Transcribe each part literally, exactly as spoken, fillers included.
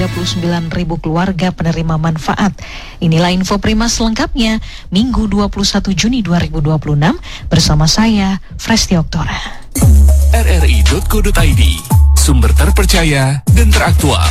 tiga puluh sembilan ribu keluarga penerima manfaat. Inilah info Prima selengkapnya Minggu dua puluh satu Juni dua ribu dua puluh enam bersama saya Fresti Oktora. R R I titik co titik I D, sumber terpercaya dan teraktual.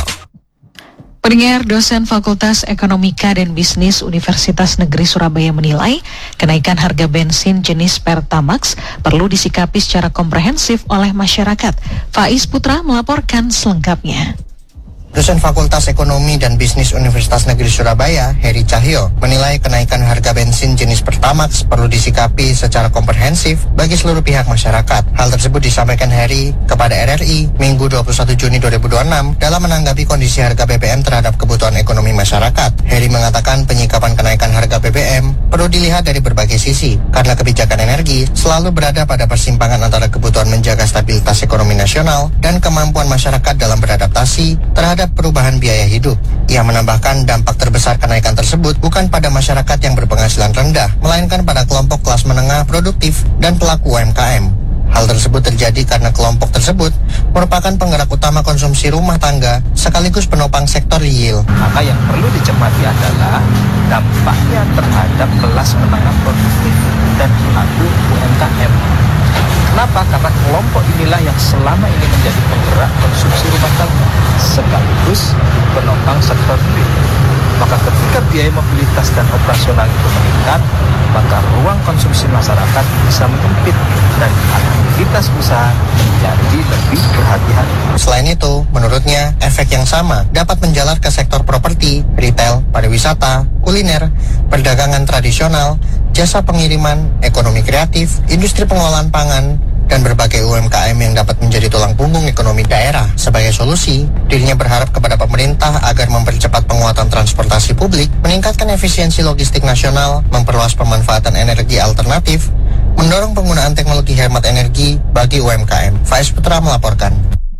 Pendengar, dosen Fakultas Ekonomika dan Bisnis Universitas Negeri Surabaya menilai kenaikan harga bensin jenis Pertamax perlu disikapi secara komprehensif oleh masyarakat. Faiz Putra melaporkan selengkapnya. Dosen Fakultas Ekonomi dan Bisnis Universitas Negeri Surabaya, Heri Cahyo, menilai kenaikan harga bensin jenis Pertamax perlu disikapi secara komprehensif bagi seluruh pihak masyarakat. Hal tersebut disampaikan Heri kepada R R I Minggu dua puluh satu Juni dua ribu dua puluh enam dalam menanggapi kondisi harga B B M terhadap kebutuhan ekonomi masyarakat. Heri mengatakan penyikapan kenaikan harga B B M perlu dilihat dari berbagai sisi, karena kebijakan energi selalu berada pada persimpangan antara kebutuhan menjaga stabilitas ekonomi nasional dan kemampuan masyarakat dalam beradaptasi terhadap perubahan biaya hidup. Ia menambahkan dampak terbesar kenaikan tersebut bukan pada masyarakat yang berpenghasilan rendah, melainkan pada kelompok kelas menengah produktif dan pelaku U M K M. Hal tersebut terjadi karena kelompok tersebut merupakan penggerak utama konsumsi rumah tangga sekaligus penopang sektor real. Maka yang perlu dicermati adalah dampaknya terhadap kelas menengah produktif dan pelaku U M K M. Kenapa? Karena kelompok inilah yang selama ini menjadi penggerak konsumsi rumah tangga sekaligus penopang sektor real. Maka ketika biaya mobilitas dan operasional itu meningkat, maka ruang konsumsi masyarakat bisa menyempit dan aktivitas usaha menjadi lebih berhati-hati. Selain itu, menurutnya, efek yang sama dapat menjalar ke sektor properti, retail, pariwisata, kuliner, perdagangan tradisional, jasa pengiriman, ekonomi kreatif, industri pengolahan pangan, dan berbagai U M K M yang dapat menjadi tulang punggung ekonomi daerah. Sebagai solusi, dirinya berharap kepada pemerintah agar mempercepat penguatan transportasi publik, meningkatkan efisiensi logistik nasional, memperluas pemanfaatan energi alternatif, mendorong penggunaan teknologi hemat energi bagi U M K M. Faiz Putra melaporkan.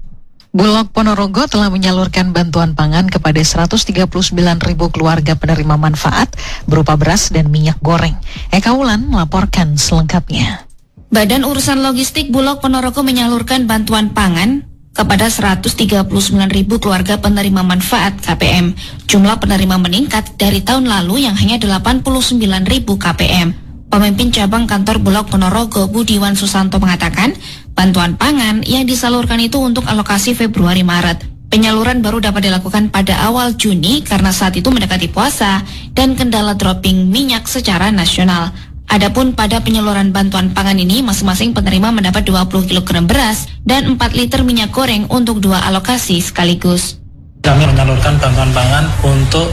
Bulog Ponorogo telah menyalurkan bantuan pangan kepada seratus tiga puluh sembilan ribu keluarga penerima manfaat berupa beras dan minyak goreng. Eka Wulan melaporkan selengkapnya. Badan Urusan Logistik Bulog Ponorogo menyalurkan bantuan pangan kepada seratus tiga puluh sembilan ribu keluarga penerima manfaat K P M. Jumlah penerima meningkat dari tahun lalu yang hanya delapan puluh sembilan ribu K P M. Pemimpin cabang kantor Bulog Ponorogo, Budiwan Susanto mengatakan, bantuan pangan yang disalurkan itu untuk alokasi Februari-Maret. Penyaluran baru dapat dilakukan pada awal Juni karena saat itu mendekati puasa dan kendala dropping minyak secara nasional. Adapun pada penyaluran bantuan pangan ini, masing-masing penerima mendapat dua puluh kilogram beras dan empat liter minyak goreng untuk dua alokasi sekaligus. Kami menyalurkan bantuan pangan untuk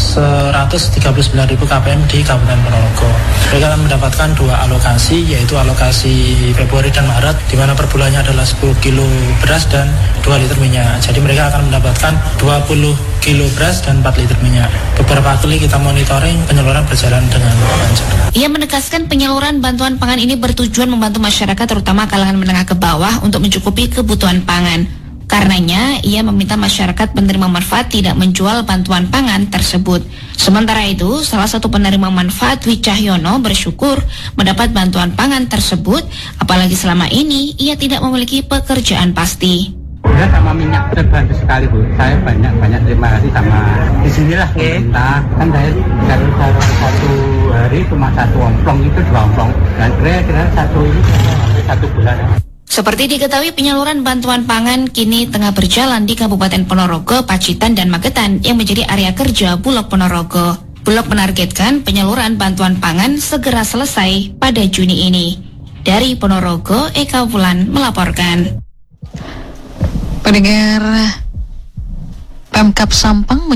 seratus tiga puluh sembilan ribu K P M di Kabupaten Ponorogo. Mereka akan mendapatkan dua alokasi, yaitu alokasi Februari dan Maret, di mana per bulannya adalah sepuluh kilo beras dan dua liter minyak. Jadi mereka akan mendapatkan dua puluh kilo beras dan empat liter minyak. Beberapa kali kita monitoring, penyaluran berjalan dengan lancar. Ia menegaskan penyaluran bantuan pangan ini bertujuan membantu masyarakat terutama kalangan menengah ke bawah untuk mencukupi kebutuhan pangan. Karenanya, ia meminta masyarakat penerima manfaat tidak menjual bantuan pangan tersebut. Sementara itu, salah satu penerima manfaat Wicahyono bersyukur mendapat bantuan pangan tersebut, apalagi selama ini ia tidak memiliki pekerjaan pasti. Ya, sama minyak terbantu sekali Bu. Saya banyak-banyak terima kasih sama disinilah pemerintah. Kan saya kalau satu hari cuma satu omplong itu dua omplong. Dan kira-kira satu ini sampai satu bulan. Seperti diketahui, penyaluran bantuan pangan kini tengah berjalan di Kabupaten Ponorogo, Pacitan, dan Magetan yang menjadi area kerja Bulog Ponorogo. Bulog menargetkan penyaluran bantuan pangan segera selesai pada Juni ini. Dari Ponorogo, Eka Wulan melaporkan. Pendengar, Pemkab Sampang